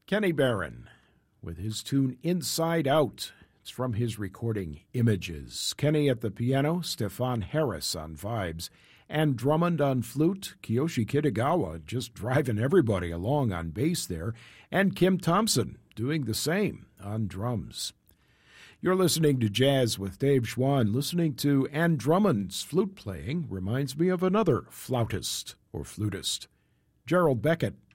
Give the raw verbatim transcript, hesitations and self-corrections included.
Kenny Barron with his tune Inside Out. It's from his recording Images. Kenny at the piano, Stefan Harris on vibes, and Drummond on flute, Kiyoshi Kitagawa just driving everybody along on bass there, and Kim Thompson doing the same on drums. You're listening to Jazz with Dave Schwann. Listening to Ann Drummond's flute playing reminds me of another flautist or flutist, Gerald Beckett.